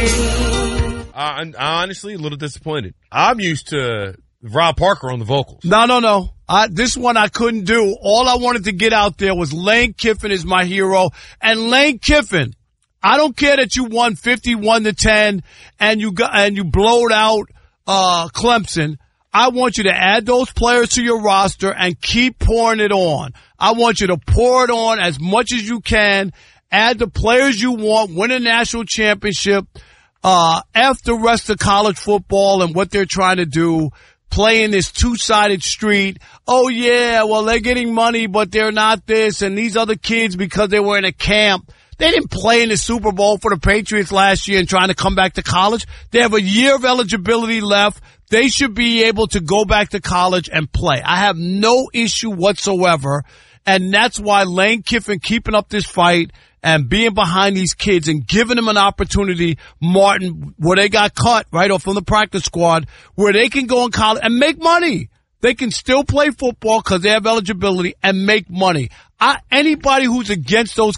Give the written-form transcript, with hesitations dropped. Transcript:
I'm honestly a little disappointed. I'm used to Rob Parker on the vocals. No. This one I couldn't do. All I wanted to get out there was Lane Kiffin is my hero. And Lane Kiffin, I don't care that you won 51-10 and you blowed out Clemson. I want you to add those players to your roster and keep pouring it on. I want you to pour it on as much as you can. Add the players you want, win a national championship, F the rest of college football and what they're trying to do, playing this two-sided street. Oh, yeah, well, they're getting money, but they're not this, and these other kids, because they were in a camp, they didn't play in the Super Bowl for the Patriots last year and trying to come back to college. They have a year of eligibility left. They should be able to go back to college and play. I have no issue whatsoever, and that's why Lane Kiffin keeping up this fight and being behind these kids and giving them an opportunity, Martin, where they got cut, right, or from the practice squad, where they can go in college and make money. They can still play football because they have eligibility and make money. Anybody who's against those